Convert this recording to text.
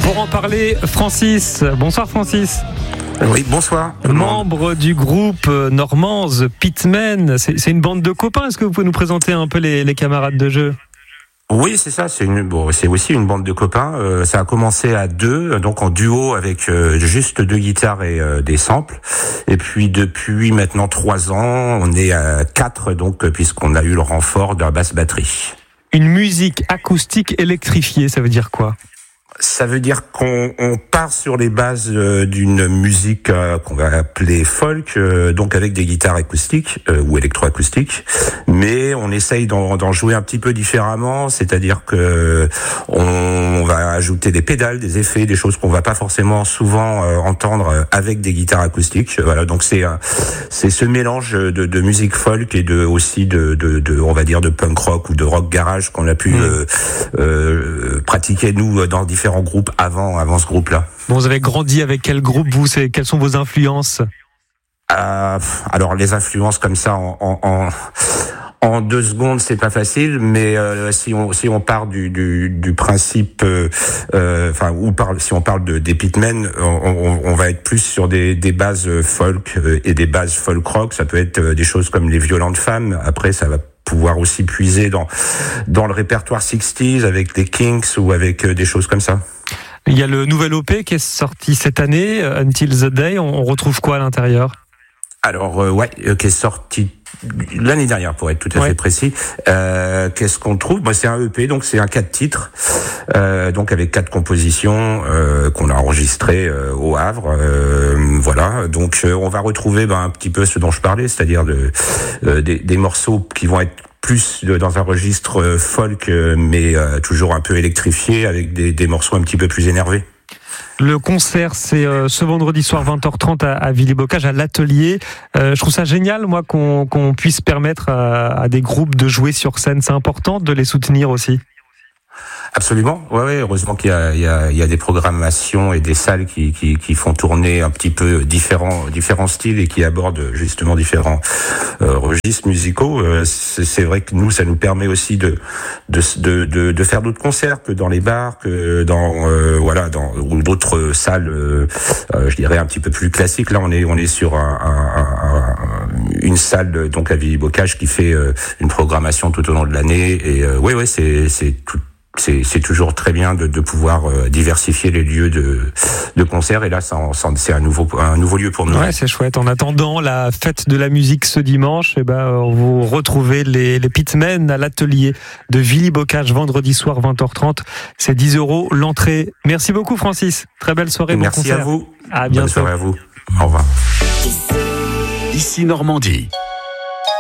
Pour en parler, Francis. Bonsoir Francis. Oui, bonsoir. Membre du groupe normand The Pitmen. C'est une bande de copains. Est-ce que vous pouvez nous présenter un peu les camarades de jeu ? Oui, c'est ça. C'est aussi une bande de copains. Ça a commencé à 2, donc en duo avec juste 2 guitares et des samples. Et puis depuis maintenant 3 ans, on est à 4, donc puisqu'on a eu le renfort d'un basse-batterie. Une musique acoustique électrifiée, ça veut dire quoi ? Ça veut dire qu'on part sur les bases d'une musique qu'on va appeler folk, donc avec des guitares acoustiques ou électroacoustiques, mais on essaye d'en jouer un petit peu différemment, c'est-à-dire que on va ajouter des pédales, des effets, des choses qu'on va pas forcément souvent entendre avec des guitares acoustiques. Voilà, donc c'est ce mélange de musique folk et aussi de on va dire de punk rock ou de rock garage qu'on a pu pratiquer nous dans différents groupes avant ce groupe-là. Bon, vous avez grandi avec quel groupe quelles sont vos influences ? Alors les influences comme ça en 2 secondes, c'est pas facile, mais si on part du principe, si on parle des Pitmen, on va être plus sur des bases folk et des bases folk rock. Ça peut être des choses comme les Violentes Femmes. Après, ça va pouvoir aussi puiser dans le répertoire 60s avec les Kinks ou avec des choses comme ça. Il y a le nouvel OP qui est sorti cette année, Until the Day. On retrouve quoi à l'intérieur ? Alors qui est sorti l'année dernière pour être tout à fait précis. Qu'est-ce qu'on trouve ? C'est un EP, donc c'est un 4 titres, donc avec 4 compositions qu'on a enregistrées au Havre. Voilà, donc on va retrouver un petit peu ce dont je parlais, c'est-à-dire des morceaux qui vont être plus dans un registre folk, mais toujours un peu électrifié, avec des morceaux un petit peu plus énervés. Le concert, c'est ce vendredi soir 20h30 à Villiers-Bocage, à l'Atelier. Je trouve ça génial, moi, qu'on puisse permettre à des groupes de jouer sur scène. C'est important de les soutenir aussi. Absolument, ouais, heureusement qu'il y a des programmations et des salles qui font tourner un petit peu différents styles et qui abordent justement différents registres musicaux. C'est vrai que nous, ça nous permet aussi de faire d'autres concerts que dans les bars, que dans ou d'autres salles, je dirais un petit peu plus classiques. Là, on est sur une salle donc à Villiers-Bocage qui fait une programmation tout au long de l'année et c'est toujours très bien de pouvoir diversifier les lieux de concert, et là c'est un nouveau lieu pour nous. Ouais, c'est chouette. En attendant la fête de la musique ce dimanche, vous retrouvez les Pitmen à l'Atelier de Villiers-Bocage vendredi soir 20h30. C'est 10 € l'entrée. Merci beaucoup Francis. Très belle soirée. Merci bon concert. à vous. À bientôt. Bonne soirée à vous. Au revoir. Ici Normandie.